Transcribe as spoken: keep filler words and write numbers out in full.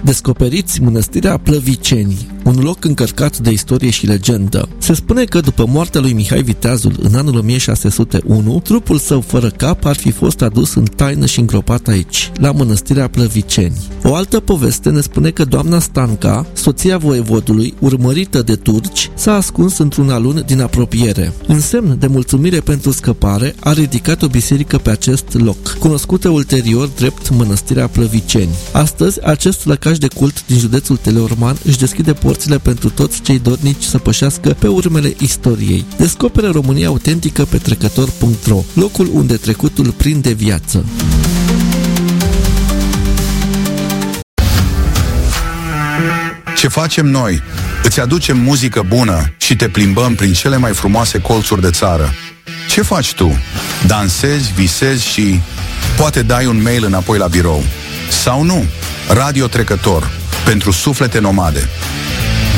Descoperiți Mănăstirea Plăviceni, un loc încărcat de istorie și legendă. Se spune că după moartea lui Mihai Viteazul în anul o mie șase sute unu, trupul său fără cap ar fi fost adus în taină și îngropat aici, la Mănăstirea Plăviceni. O altă poveste ne spune că doamna Stanca, soția voievodului, urmărită de turci, s-a ascuns într-un alun din apropiere. În semn de mulțumire pentru scăpare, a ridicat o biserică pe acest loc, cunoscută ulterior drept Mănăstirea Plăviceni. Astăzi, acest lăcaș de cult din județul Teleorman își deschide porțile pentru toți cei dornici să pășească pe urmele istoriei. Descoperă România autentică pe trecător punct ro, locul unde trecutul prinde viață. Ce facem noi? Îți aducem muzică bună și te plimbăm prin cele mai frumoase colțuri de țară. Ce faci tu? Dansezi, visezi și poate dai un mail înapoi la birou. Sau nu? Radio Trecător, pentru suflete nomade.